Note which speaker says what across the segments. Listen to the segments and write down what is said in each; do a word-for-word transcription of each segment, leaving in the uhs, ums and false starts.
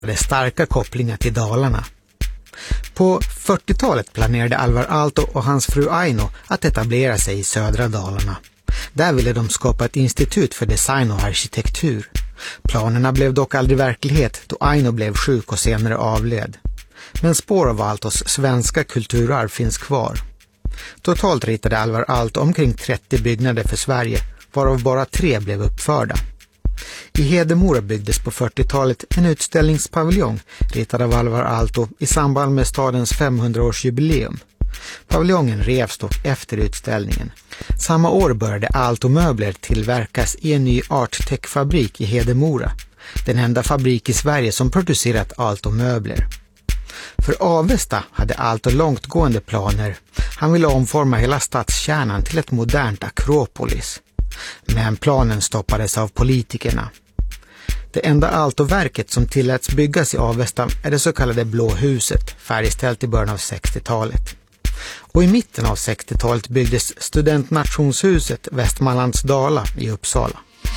Speaker 1: hade starka kopplingar till Dalarna. På fyrtiotalet planerade Alvar Aalto och hans fru Aino att etablera sig i södra Dalarna. Där ville de skapa ett institut för design och arkitektur. Planerna blev dock aldrig verklighet då Aino blev sjuk och senare avled. Men spår av Aaltos svenska kulturarv finns kvar. Totalt ritade Alvar Aalto omkring trettio byggnader för Sverige, varav bara tre blev uppförda. I Hedemora byggdes på fyrtiotalet en utställningspaviljong ritad av Alvar Aalto i samband med stadens femhundraårsjubileum. Paviljongen revs dock efter utställningen. Samma år började Aalto-möbler tillverkas i en ny Arttech-fabrik i Hedemora, den enda fabrik i Sverige som producerat Aalto-möbler. För Avesta hade Aalto långtgående planer. Han ville omforma hela stadskärnan till ett modernt akropolis. Men planen stoppades av politikerna. Det enda Aalto-verket som tilläts byggas i Avesta är det så kallade Blå huset, färdigställt i början av sextiotalet. Och i mitten av sextiotalet byggdes studentnationshuset Västmanlandsdala i Uppsala.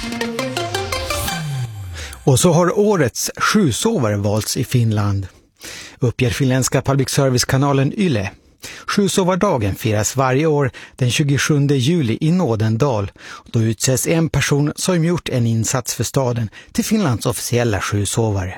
Speaker 1: Och så har årets sjusovare valts i Finland, uppger finländska public service-kanalen Yle. Sjusovardagen firas varje år den tjugosjunde juli i Nådendal. Då utses en person som gjort en insats för staden till Finlands officiella sjusovare.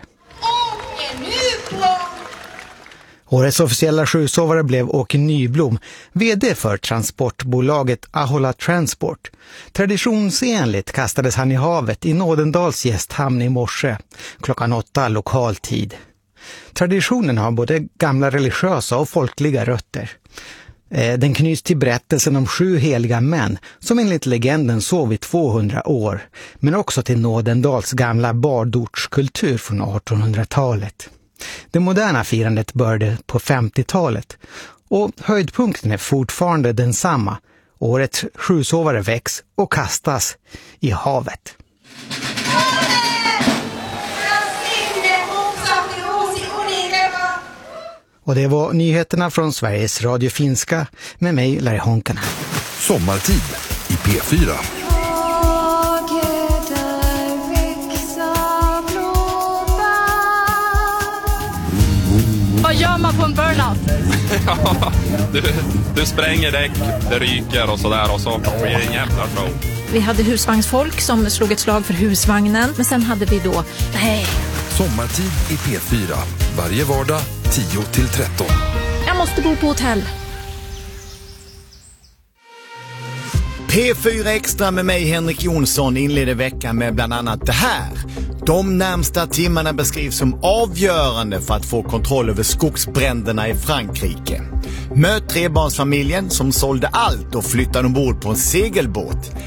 Speaker 1: Årets officiella sjusovare blev Åke Nyblom, vd för transportbolaget Ahola Transport. Traditionsenligt kastades han i havet i Nådendals gästhamn i morse, klockan åtta lokal tid. Traditionen har både gamla religiösa och folkliga rötter. Den knyts till berättelsen om sju heliga män som enligt legenden sov i tvåhundra år, men också till Nådendals gamla bardortskultur från artonhundratalet. Det moderna firandet började på femtiotalet och höjdpunkten är fortfarande densamma. Årets sjusovare väcks och kastas i havet. Och det var nyheterna från Sveriges Radio Finska med mig, Larry Honkan.
Speaker 2: Sommartid i P fyra.
Speaker 3: Vad gör man på en burnout?
Speaker 4: Ja, du, du spränger däck, det ryker och sådär och så blir det en jävla show.
Speaker 3: Vi hade husvagnsfolk som slog ett slag för husvagnen. Men sen hade vi då, nej.
Speaker 2: Sommartid i P fyra. Varje vardag tio till tretton.
Speaker 3: Jag måste bo på hotell.
Speaker 5: P fyra Extra med mig, Henrik Jonsson, inleder veckan med bland annat det här. De närmsta timmarna beskrivs som avgörande för att få kontroll över skogsbränderna i Frankrike. Möt trebarnsfamiljen som sålde allt och flyttade ombord på en segelbåt.